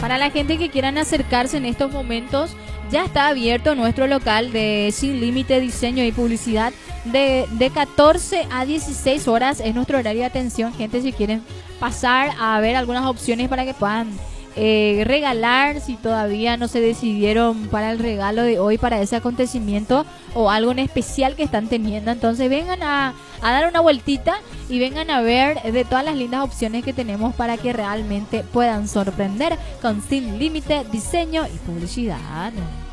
Para la gente que quieran acercarse en estos momentos, ya está abierto nuestro local de Sin Límite Diseño y Publicidad de 14 a 16 horas. Es nuestro horario de atención, gente, si quieren pasar a ver algunas opciones para que puedan regalar, si todavía no se decidieron para el regalo de hoy, para ese acontecimiento o algo en especial que están teniendo. Entonces vengan a dar una vueltita y vengan a ver de todas las lindas opciones que tenemos para que realmente puedan sorprender con Sin Límite Diseño y Publicidad.